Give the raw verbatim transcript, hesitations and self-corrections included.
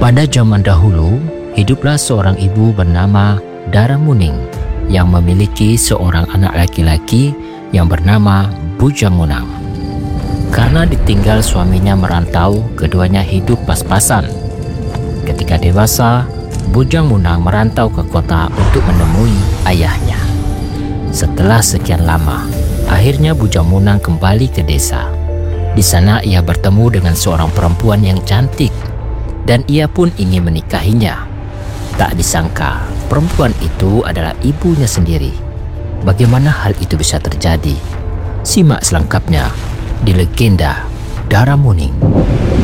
Pada zaman dahulu, hiduplah seorang ibu bernama Daramuning yang memiliki seorang anak laki-laki yang bernama Bujamunang. Karena ditinggal suaminya merantau, keduanya hidup pas-pasan. Ketika dewasa, Bujamunang merantau ke kota untuk menemui ayahnya. Setelah sekian lama, akhirnya Bujamunang kembali ke desa. Di sana ia bertemu dengan seorang perempuan yang cantik dan ia pun ingin menikahinya. Tak disangka, perempuan itu adalah ibunya sendiri. Bagaimana hal itu bisa terjadi? Simak selengkapnya di Legenda Daramuning.